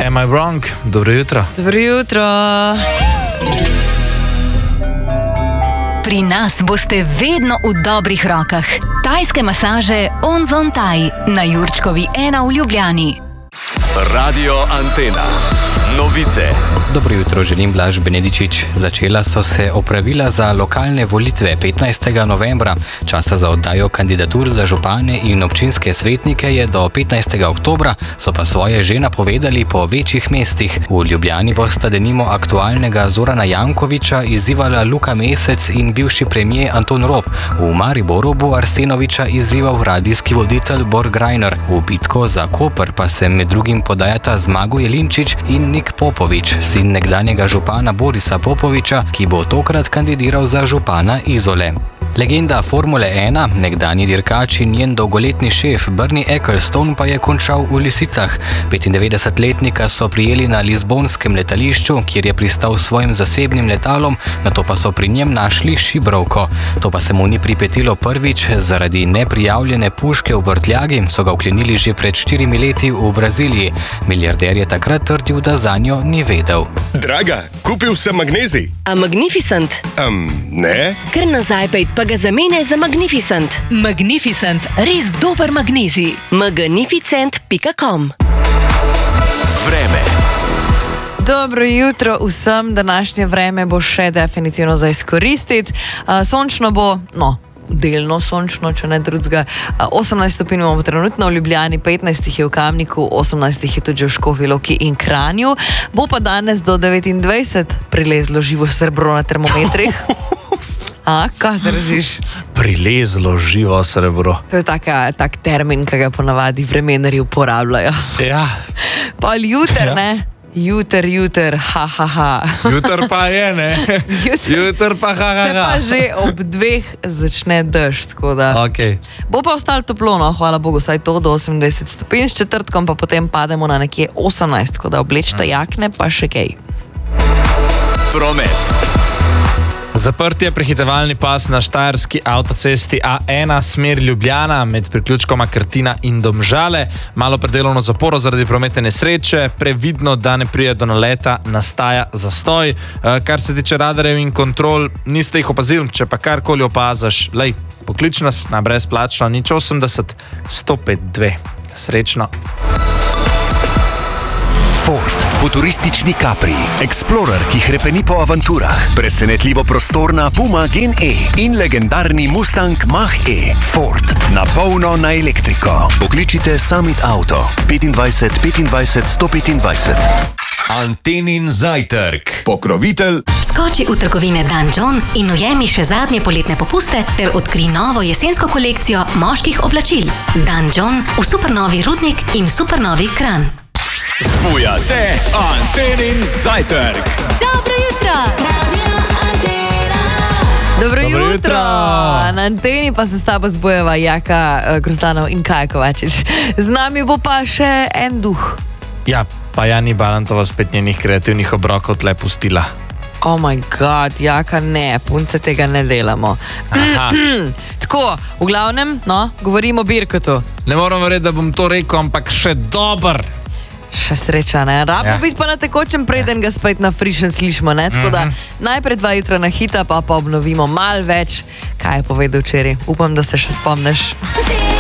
Am I wrong? Dobro jutro. Dobro jutro. Pri nas boste vedno v dobrih rokah. Tajske masaže Onzon Thai na Jurčkovi 1 v Ljubljani. Radio Antena. Novice. Dobro jutro, želim Blaž Benedičič. Začela so se opravila za lokalne volitve 15. novembra. Časa za oddajo kandidatur za župane in občinske svetnike je do 15. oktobra, so pa svoje že napovedali po večjih mestih. V Ljubljani bosta denimo aktualnega Zorana Jankovića izzivala Luka Mesec in bivši premier Anton Rop. V Mariboru bo Arsenovića izzival radijski voditelj Borg Reiner. V bitko za Koper pa se med drugim podajata Zmago Jelinčič in Nik Popovič, sin nekdanjega župana Borisa Popoviča, ki bo tokrat kandidiral za župana Izole. Legenda Formule 1, nekdanji dirkač in njen dolgoletni šef Bernie Ecclestone pa je končal v Lisicah. 95-letnika so prijeli na lizbonskem letališču, kjer je pristal s svojim zasebnim letalom, nato pa so pri njem našli šibrovko. To pa se mu ni pripetilo prvič, zaradi neprijavljene puške v vrtljagi so ga vklenili že pred 4 leti v Braziliji. Milijarder je takrat trdil, da zanjo ni vedel. Draga, kupil sem magnezij. A Magnificent? Ne. Kar nazaj pejt, pa ga zamene za Magnificent. Magnificent, res dober magnezij. Magnificent.com. Vreme. Dobro jutro vsem, današnje vreme bo še definitivno za izkoristiti. Sončno bo, delno sončno, če ne drugega. 18 stopinj imamo trenutno v Ljubljani, 15 je v Kamniku, 18 je tudi v Škofji Loki in Kranju. Bo pa danes do 29 prilezlo živo srebro na termometrih. Kaj se režiš? Prilezlo živo srebro. To je tak termin, ki ga ponavadi vremenarji uporabljajo. Ja. Pol juter, ne? Juter, ha. Jutr pa je, ne? Jutr pa ha. Se pa že ob 2 začne dež, tako da. Okay. Bo pa ostalo toplo, hvala Bogu, saj to do 28 stopinj, s četrtkom pa potem pademo na nekje 18, tako da oblečite jakne pa še kaj. Promet. Zaprt je prehitevalni pas na štajerski avtocesti A1 smer Ljubljana med priključkoma Krtina in Domžale. Malo predelovno zaporo zaradi prometne nesreče, previdno, da ne pride do naleta, nastaja zastoj. Kar se tiče radarjev in kontrol, niste jih opazili, če pa karkoli opazaš, poklič nas na brezplačno 080 105 2. Srečno. Ford, futuristični Capri, Explorer, ki hrepeni po avanturah, presenetljivo prostorna Puma Gen E in legendarni Mustang Mach-E. Ford, na polno na elektriko. Pokličite Summit Auto 25 25 125. Antenin zajtrk. Pokrovitelj. Skoči v trgovine Dan John in ujemi še zadnje poletne popuste ter odkri novo jesensko kolekcijo moških oblačil. Dan John v supernovi Rudnik in supernovi Kranj. Spujate Antenin zajtrk. Dobro jutro, Radio Antena. Dobro jutro. Na Anteni pa se s tabo zbojeva Jaka Grozdanov in Kaja Kovačič. Z nami bo pa še en duh. Ja, pa Jani Balantova spet njenih kreativnih obrokov tle pustila. Oh my god, Jaka, ne, punce tega ne delamo. Tako, v glavnem, govorimo o Birkotu. Ne moram verjeti, da bom to rekel, ampak še dober. Še sreča, ne? Rabo biti pa na tekočem, preden ga spet na frišen slišimo, ne? Tako da najprej 2 jutra na hita, pa obnovimo malo več, kaj je povedal včeraj. Upam, da se še spomniš.